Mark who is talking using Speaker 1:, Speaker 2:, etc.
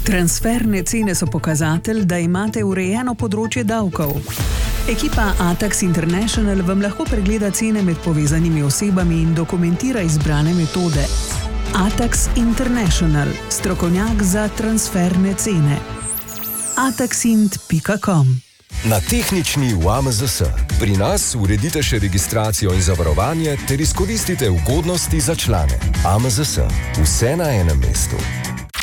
Speaker 1: Transferne cene so pokazatelj, da imate urejeno področje davkov. Ekipa Atax International vam lahko pregleda cene med povezanimi osebami in dokumentira izbrane metode. Atax International, strokovnjak za transferne cene. ataxint.com.
Speaker 2: Na tehnični v AMZS. Pri nas uredite še registracijo in zavarovanje ter izkoristite ugodnosti za člane. AMZS. Vse na enem mestu.